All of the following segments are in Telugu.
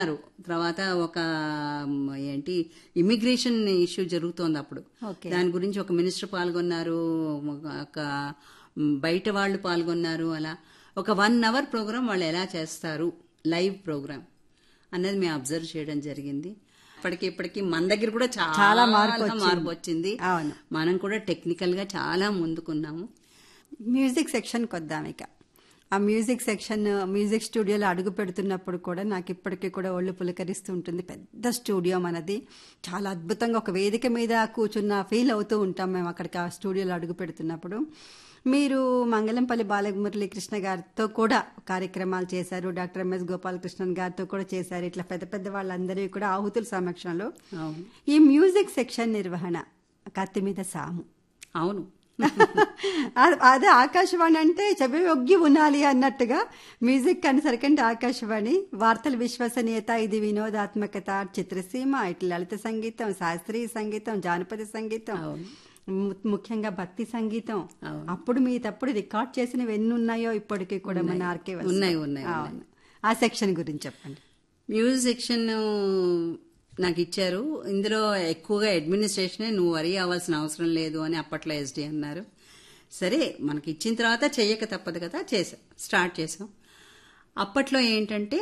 తర్వాత ఒక ఏంటి ఇమిగ్రేషన్ ఇష్యూ జరుగుతోంది అప్పుడు. దాని గురించి ఒక మినిస్టర్ పాల్గొన్నారు, ఒక బయట వాళ్ళు పాల్గొన్నారు. అలా ఒక 1 hour ప్రోగ్రామ్ వాళ్ళు ఎలా చేస్తారు, లైవ్ ప్రోగ్రామ్ అన్నది మేము అబ్జర్వ్ చేయడం జరిగింది. ఇప్పటికి మన దగ్గర కూడా చాలా మార్పు వచ్చింది. మనం కూడా టెక్నికల్ గా చాలా ముందుకున్నాము. మ్యూజిక్ సెక్షన్కి వద్దాం. ఇక ఆ మ్యూజిక్ సెక్షన్, మ్యూజిక్ స్టూడియోలో అడుగు పెడుతున్నప్పుడు కూడా నాకు ఇప్పటికీ కూడా ఒళ్ళు పులకరిస్తూ ఉంటుంది. పెద్ద స్టూడియో మనది, చాలా అద్భుతంగా ఒక వేదిక మీద కూర్చున్న ఫీల్ అవుతూ ఉంటాం మేము అక్కడికి ఆ స్టూడియోలో అడుగు పెడుతున్నప్పుడు. మీరు మంగళంపల్లి బాలమురళీకృష్ణ గారితో కూడా కార్యక్రమాలు చేశారు, డాక్టర్ ఎంఎస్ గోపాలకృష్ణన్ గారితో కూడా చేశారు. ఇట్లా పెద్ద పెద్ద వాళ్ళందరూ కూడా ఆహుతుల సమక్షంలో ఈ మ్యూజిక్ సెక్షన్ నిర్వహణ కత్తి మీద సాము. అవును, అదే ఆకాశవాణి అంటే చెవి ఒగ్గి ఉనాలి అన్నట్టుగా మ్యూజిక్ అనేసరికంటే ఆకాశవాణి. వార్తల విశ్వసనీయత, ఇది వినోదాత్మకత, చిత్రసీమ, ఇట్లా లలిత సంగీతం, శాస్త్రీయ సంగీతం, జానపద సంగీతం, ముఖ్యంగా భక్తి సంగీతం. అప్పుడు మీ తప్పుడు రికార్డ్ చేసినవి ఎన్ని ఉన్నాయో ఇప్పటికీ కూడా మన ఆర్కైవ్ ఉన్నాయి. ఆ సెక్షన్ గురించి చెప్పండి. మ్యూజిక్ సెక్షన్ నాకు ఇచ్చారు. ఇందులో ఎక్కువగా అడ్మినిస్ట్రేషనే, నువ్వు వరీ అవ్వాల్సిన అవసరం లేదు అని అప్పట్లో ఎస్డీ అన్నారు. సరే, మనకి ఇచ్చిన తర్వాత చెయ్యక తప్పదు కదా, స్టార్ట్ చేసాం. అప్పట్లో ఏంటంటే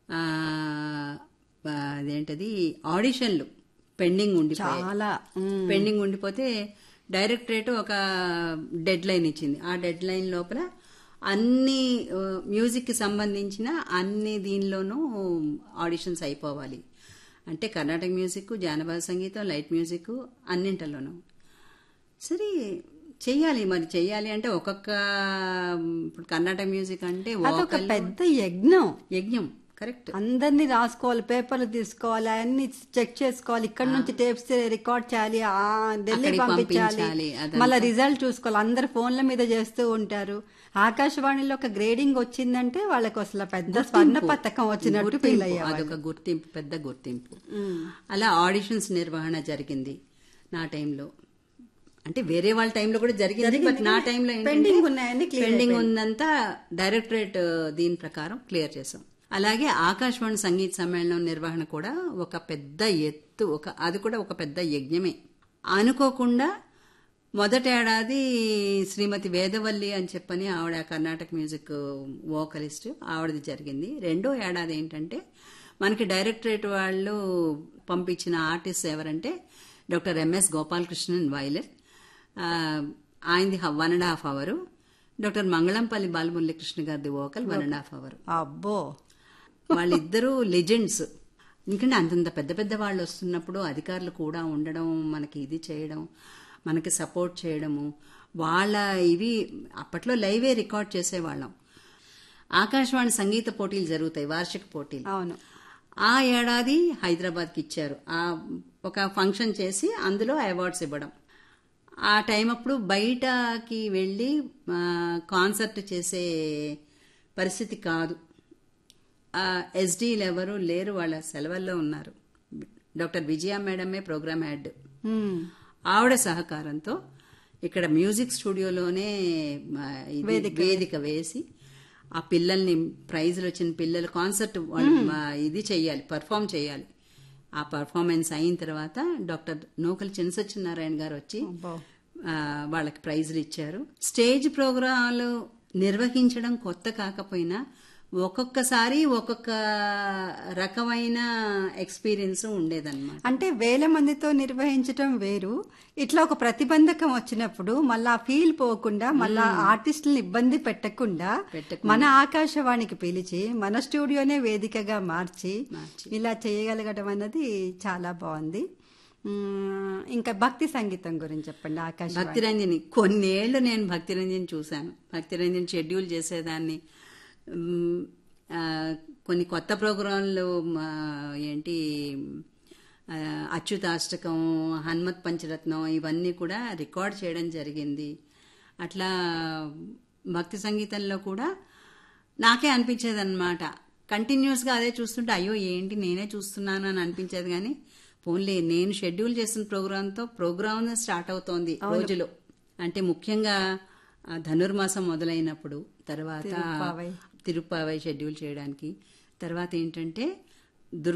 అదేంటది ఆడిషన్లు పెండింగ్ ఉండిపోతే డైరెక్టరేట్ ఒక డెడ్ లైన్ ఇచ్చింది. ఆ డెడ్ లైన్ లోపల అన్ని మ్యూజిక్ కి సంబంధించిన అన్ని దీనిలోనూ ఆడిషన్స్ అయిపోవాలి. అంటే కర్ణాటక మ్యూజిక్, జానపద సంగీతం, లైట్ మ్యూజిక్ అన్నింటిలోనూ. సరే చెయ్యాలి అంటే ఒక్కొక్క, ఇప్పుడు కర్ణాటక మ్యూజిక్ అంటే పెద్ద యజ్ఞం. కరెక్ట్. అందరినీ రాసుకోవాలి, పేపర్లు తీసుకోవాలి, అన్ని చెక్ చేసుకోవాలి, ఇక్కడ నుంచి టేప్స్ రికార్డ్ చేయాలి, ఢిల్లీ పంపించాలి, మళ్ళీ రిజల్ట్ చూసుకోవాలి. అందరు ఫోన్ల మీద చేస్తూ ఉంటారు. ఆకాశవాణిలో ఒక గ్రేడింగ్ వచ్చిందంటే వాళ్ళకి అసలు పెద్ద స్వర్ణ పథకం వచ్చినట్టు ఫీల్ అయ్యారు. అదొక గుర్తింపు, పెద్ద గుర్తింపు. అలా ఆడిషన్స్ నిర్వహణ జరిగింది నా టైంలో. అంటే వేరే వాళ్ళ టైంలో కూడా జరిగింది, బట్ నా టైంలో పెండింగ్ ఉందంతా డైరెక్టరేట్ దీని ప్రకారం క్లియర్ చేసాం. అలాగే ఆకాశవాణి సంగీత సమ్మేళనం నిర్వహణ కూడా ఒక పెద్ద ఎత్తు, అది కూడా ఒక పెద్ద యజ్ఞమే. అనుకోకుండా మొదటేడాది శ్రీమతి వేదవల్లి అని చెప్పని ఆవిడ కర్ణాటక మ్యూజిక్ వోకలిస్ట్, ఆవిడది జరిగింది. రెండో ఏడాది ఏంటంటే మనకి డైరెక్టరేట్ వాళ్ళు పంపించిన ఆర్టిస్ట్ ఎవరంటే డాక్టర్ ఎంఎస్ గోపాలకృష్ణన్ వైలెట్, ఆయనది 1.5 hours, డాక్టర్ మంగళంపల్లి బాలమురళీకృష్ణ గారిది వోకల్ 1.5 hours. అబ్బో, వాళ్ళిద్దరూ లెజెండ్స్. ఎందుకంటే అంతంత పెద్ద పెద్ద వాళ్ళు వస్తున్నప్పుడు అధికారులు కూడా ఉండడం, మనకి ఇది చేయడం, మనకి సపోర్ట్ చేయడము, వాళ్ళ ఇవి అప్పట్లో లైవే రికార్డ్ చేసేవాళ్ళం. ఆకాశవాణి సంగీత పోటీలు జరుగుతాయి, వార్షిక పోటీలు. అవును. ఆ ఏడాది హైదరాబాద్కి ఇచ్చారు. ఒక ఫంక్షన్ చేసి అందులో అవార్డ్స్ ఇవ్వడం. ఆ టైం అప్పుడు బయటకి వెళ్ళి కాన్సర్ట్ చేసే పరిస్థితి కాదు. ఎస్డీలు ఎవరు లేరు, వాళ్ళ సెలవుల్లో ఉన్నారు. డాక్టర్ విజయ మేడమే ప్రోగ్రామ్ హెడ్. ఆవిడ సహకారంతో ఇక్కడ మ్యూజిక్ స్టూడియోలోనే వేదిక వేసి ఆ పిల్లల్ని, ప్రైజులు వచ్చిన పిల్లలు కాన్సర్ట్ ఇది చెయ్యాలి, పర్ఫామ్ చేయాలి. ఆ పర్ఫార్మెన్స్ అయిన తర్వాత డాక్టర్ నూకల చినసత్యనారాయణ గారు వచ్చి వాళ్ళకి ప్రైజులు ఇచ్చారు. స్టేజ్ ప్రోగ్రాంలు నిర్వహించడం కొత్త కాకపోయినా ఒక్కొక్కసారి ఒక్కొక్క రకమైన ఎక్స్పీరియన్స్ ఉండేదన్నమాట. అంటే 1000 మందితో నిర్వహించడం వేరు, ఇట్లా ఒక ప్రతిబంధకం వచ్చినప్పుడు మళ్ళా ఫీల్ పోకుండా, మళ్ళా ఆర్టిస్టులను ఇబ్బంది పెట్టకుండా మన ఆకాశవాణికి పిలిచి మన స్టూడియోనే వేదికగా మార్చి ఇలా చేయగలగడం అన్నది చాలా బాగుంది. ఇంకా భక్తి సంగీతం గురించి చెప్పండి. ఆకాశవాణి భక్తిరంజని, కొన్నేళ్లు నేను భక్తిరంజని చూశాను. భక్తిరంజని షెడ్యూల్ చేసేదాన్ని. కొన్ని కొత్త ప్రోగ్రాంలు ఏంటి అచ్యుతాష్టకం, హనుమత్ పంచరత్నం, ఇవన్నీ కూడా రికార్డ్ చేయడం జరిగింది. అట్లా భక్తి సంగీతంలో కూడా నాకే అనిపించేది అనమాట, కంటిన్యూస్గా అదే చూస్తుంటే అయ్యో ఏంటి నేనే చూస్తున్నాను అని అనిపించేది. కానీ పోన్లే, నేను షెడ్యూల్ చేసిన ప్రోగ్రామ్ స్టార్ట్ అవుతోంది రోజులో. అంటే ముఖ్యంగా ధనుర్మాసం మొదలైనప్పుడు, తర్వాత తిరుప్పావై షెడ్యూల్ చేయడానికి, తర్వాత ఏంటంటే